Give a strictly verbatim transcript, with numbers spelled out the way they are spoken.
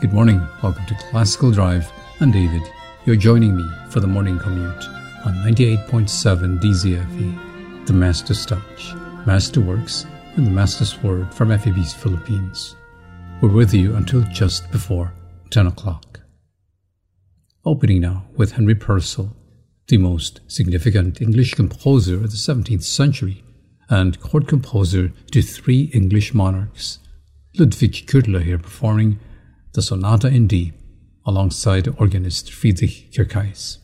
Good morning, welcome to Classical Drive. I'm David. You're joining me for the morning commute on ninety-eight point seven D Z F E, the Master's Touch, Masterworks, and the Master's Word from F A B's Philippines. We're with you until just before ten o'clock. Opening now with Henry Purcell, the most significant English composer of the seventeenth century and court composer to three English monarchs. Ludwig Kürtler here performing the Sonata in D alongside organist Friedrich Kirkeis.